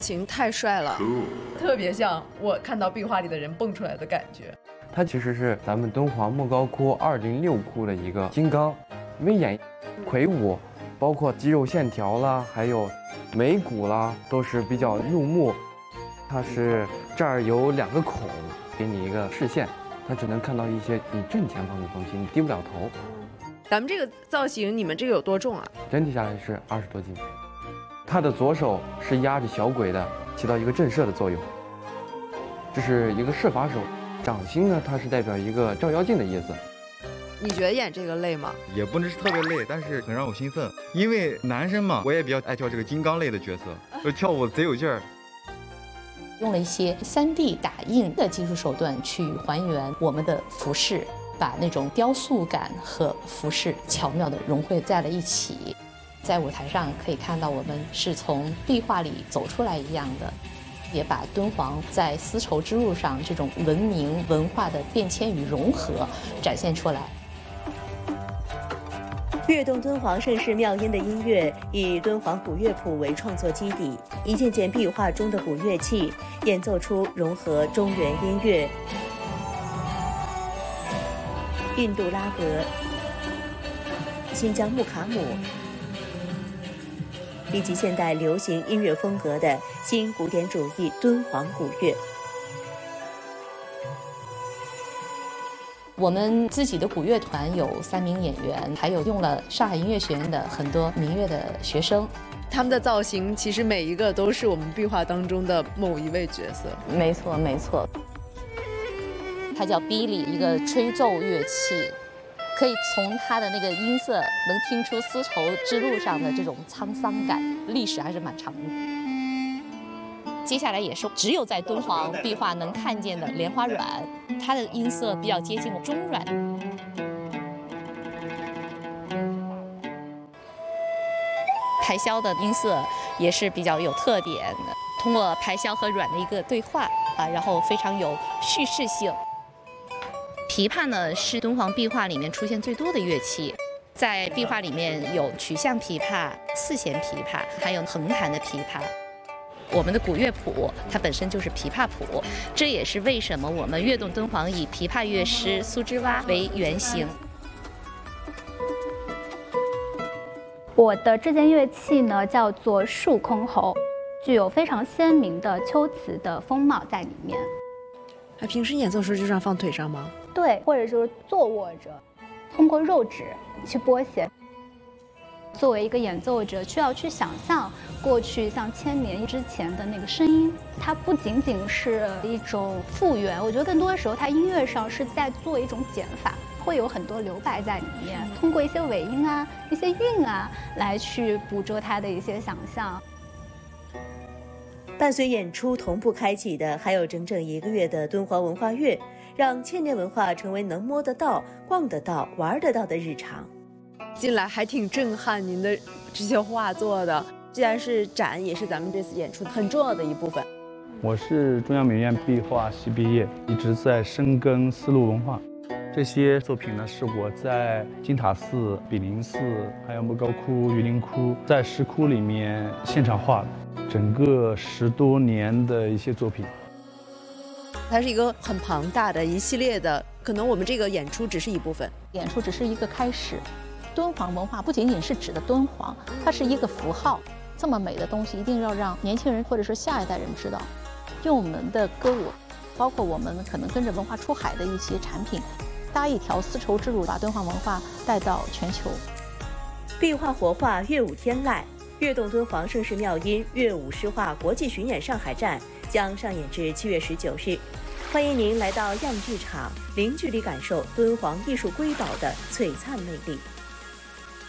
型太帅了， 特别像我看到壁画里的人蹦出来的感觉。 它其实是咱们敦煌莫高窟206窟的一个金刚，威严、魁梧，包括肌肉线条啦，还有眉骨啦，都是比较入目。它是这儿有2个孔，给你一个视线，它只能看到一些你正前方的东西，你低不了头。 咱们这个造型，你们这个有多重啊？ 整体下来是20多斤。他的左手是压着小鬼的，起到一个震慑的作用。这是一个摄法手，掌心呢，它是代表一个照妖镜的意思。 你觉得演这个累吗？ 也不能是特别累，但是很让我兴奋，因为男生嘛，我也比较爱跳这个金刚类的角色，跳舞贼有劲儿。 用了一些3D 打印的技术手段去还原我们的服饰，把那种雕塑感和服饰巧妙地融汇在了一起。在舞台上可以看到我们是从壁画里走出来一样的，也把敦煌在丝绸之路上这种文明文化的变迁与融合展现出来。 跃动敦煌盛世妙音的音乐以敦煌古乐谱为创作基底，一件件壁画中的古乐器演奏出融合中原音乐、印度拉格、新疆木卡姆以及现代流行音乐风格的新古典主义敦煌古乐。 我们自己的古乐团有3名演员，还有用了上海音乐学院的很多民乐的学生。 他们的造型其实每一个都是我们壁画当中的某一位角色。 没错，没错。它叫哔哩，一个吹奏乐器，可以从它的那个音色能听出丝绸之路上的这种沧桑感，历史还是蛮长的。接下来也是只有在敦煌壁画能看见的莲花阮，它的音色比较接近中阮。排箫的音色也是比较有特点的，通过排箫和阮的一个对话然后非常有叙事性。琵琶呢是敦煌壁画里面出现最多的乐器，在壁画里面有曲项琵琶、四弦琵琶，还有横弹的琵琶。我们的古乐谱它本身就是琵琶谱，这也是为什么我们跃动敦煌以琵琶乐师苏之洼为原型。 我的这件乐器呢叫做竖箜篌，具有非常鲜明的秋瓷的风貌在里面。 平时演奏时就这样放腿上吗？ 对，或者就是坐卧着，通过肉指去拨写。作为一个演奏者，需要去想象过去像1000年之前的那个声音，它不仅仅是一种复原，我觉得更多的时候，它音乐上是在做一种减法，会有很多留白在里面，通过一些尾音啊、一些韵啊，来去捕捉它的一些想象。 伴随演出同步开启的，还有整整1个月的敦煌文化月，让千年文化成为能摸得到、逛得到、玩得到的日常。 进来还挺震撼您的这些画作的，既然是展，也是咱们这次演出很重要的一部分。 我是中央美院壁画系毕业，一直在深耕丝路文化。这些作品呢，是我在金塔寺、比林寺，还有莫高窟、榆林窟，在石窟里面现场画的，整个10多年的一些作品。 它是一个很庞大的一系列的，可能我们这个演出只是一部分， 演出只是一个开始。敦煌文化不仅仅是指的敦煌，它是一个符号。这么美的东西，一定要让年轻人或者说下一代人知道。用我们的歌舞，包括我们可能跟着文化出海的一些产品，搭一条丝绸之路，把敦煌文化带到全球。 壁画活化乐舞天籁，跃动敦煌盛世妙音乐舞诗画国际巡演上海站将上演至7月19日。欢迎您来到样剧场，零距离感受敦煌艺术瑰宝的璀璨魅力。